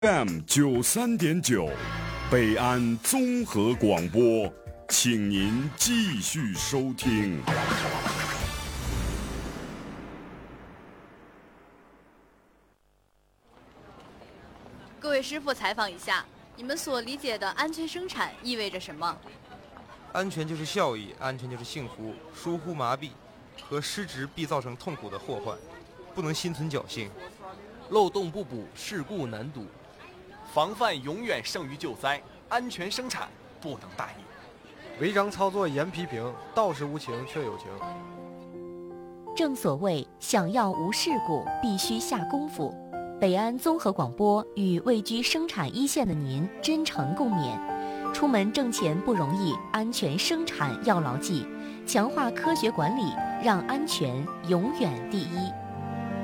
FM93.9，北安综合广播，请您继续收听。 各位师傅，采访一下，你们所理解的安全生产意味着什么？ 安全就是效益，安全就是幸福。疏忽麻痹和失职必造成痛苦的祸患，不能心存侥幸。 漏洞不补，事故难堵。防范永远胜于救灾，安全生产不能大意。 违章操作严批评，道是无情却有情。 正所谓想要无事故，必须下功夫。北安综合广播与位居生产一线的您真诚共勉。出门挣钱不容易，安全生产要牢记，强化科学管理，让安全永远第一。